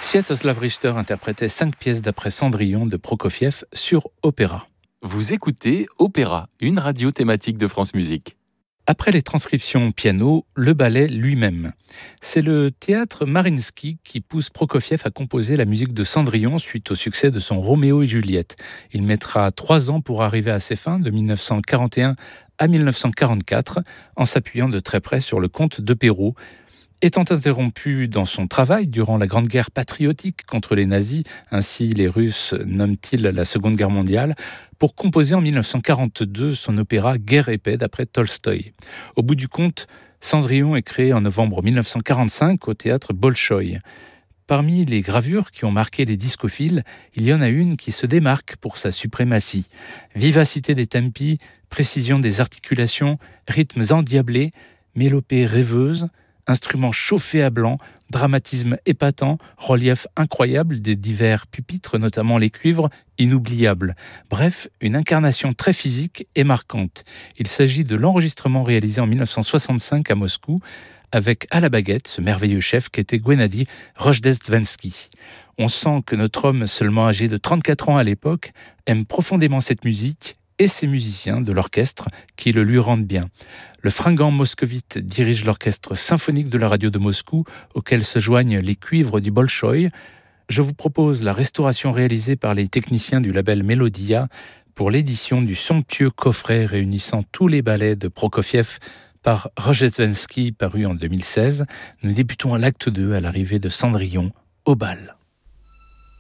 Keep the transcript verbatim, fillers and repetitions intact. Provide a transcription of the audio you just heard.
Sviatoslav Richter interprétait cinq pièces d'après Cendrillon de Prokofiev sur Opéra. Vous écoutez Opéra, une radio thématique de France Musique. Après les transcriptions piano, le ballet lui-même. C'est le théâtre Mariinsky qui pousse Prokofiev à composer la musique de Cendrillon suite au succès de son Roméo et Juliette. Il mettra trois ans pour arriver à ses fins, de mille neuf cent quarante et un à mille neuf cent quarante-quatre, en s'appuyant de très près sur le comte de Perrault. Étant interrompu dans son travail durant la Grande Guerre patriotique contre les nazis, ainsi les Russes nomment-ils la Seconde Guerre mondiale, pour composer en mille neuf cent quarante-deux son opéra Guerre et paix d'après Tolstoï. Au bout du compte, Cendrillon est créé en novembre mille neuf cent quarante-cinq au théâtre Bolchoï. Parmi les gravures qui ont marqué les discophiles, il y en a une qui se démarque pour sa suprématie. Vivacité des tempi, précision des articulations, rythmes endiablés, mélopée rêveuse, instruments chauffés à blanc, dramatisme épatant, relief incroyable des divers pupitres, notamment les cuivres, inoubliables. Bref, une incarnation très physique et marquante. Il s'agit de l'enregistrement réalisé en mille neuf cent soixante-cinq à Moscou, avec à la baguette ce merveilleux chef qu'était Guennadi Rojdestvensky. On sent que notre homme, seulement âgé de trente-quatre ans à l'époque, aime profondément cette musique et ses musiciens de l'orchestre qui le lui rendent bien. Le fringant moscovite dirige l'orchestre symphonique de la radio de Moscou, auquel se joignent les cuivres du Bolchoï. Je vous propose la restauration réalisée par les techniciens du label Melodia pour l'édition du somptueux coffret réunissant tous les ballets de Prokofiev par Rojdestvensky, paru en deux mille seize. Nous débutons à l'acte deux à l'arrivée de Cendrillon au bal.